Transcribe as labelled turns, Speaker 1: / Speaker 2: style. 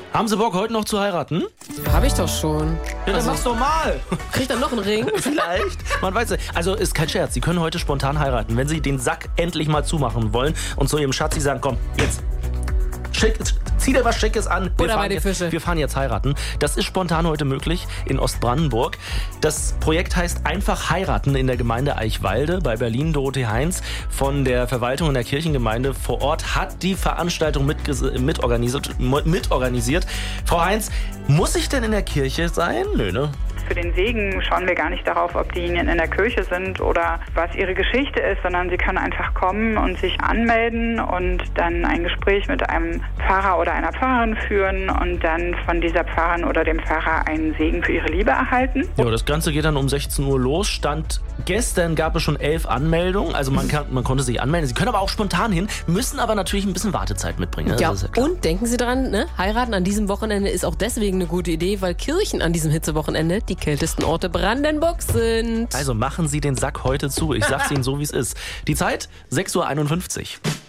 Speaker 1: Haben Sie Bock, heute noch zu heiraten?
Speaker 2: Hab ich doch schon.
Speaker 1: Ja, dann mach's doch mal.
Speaker 2: Krieg ich dann noch einen Ring?
Speaker 1: Vielleicht. Man weiß nicht. Also ist kein Scherz. Sie können heute spontan heiraten, wenn Sie den Sack endlich mal zumachen wollen und zu Ihrem Schatzi sagen, komm, jetzt zieh dir was Schickes an.
Speaker 2: Butter bei die Fische.
Speaker 1: Wir fahren jetzt heiraten. Das ist spontan heute möglich in Ostbrandenburg. Das Projekt heißt Einfach heiraten in der Gemeinde Eichwalde bei Berlin. Dorothee Heinz von der Verwaltung in der Kirchengemeinde vor Ort hat die Veranstaltung mitorganisiert. Frau Heinz, muss ich denn in der Kirche sein? Nö, ne?
Speaker 3: Für den Segen schauen wir gar nicht darauf, ob diejenigen in der Kirche sind oder was ihre Geschichte ist, sondern sie können einfach kommen und sich anmelden und dann ein Gespräch mit einem Pfarrer oder einer Pfarrerin führen und dann von dieser Pfarrerin oder dem Pfarrer einen Segen für ihre Liebe erhalten.
Speaker 1: Ja, das Ganze geht dann um 16 Uhr los. Stand gestern gab es schon 11 Anmeldungen, also man konnte sich anmelden. Sie können aber auch spontan hin, müssen aber natürlich ein bisschen Wartezeit mitbringen.
Speaker 2: Ja, und denken Sie dran, ne? Heiraten an diesem Wochenende ist auch deswegen eine gute Idee, weil Kirchen an diesem Hitzewochenende die kältesten Orte Brandenburgs sind.
Speaker 1: Also machen Sie den Sack heute zu. Ich sag's Ihnen so, wie es ist. Die Zeit 6:51 Uhr.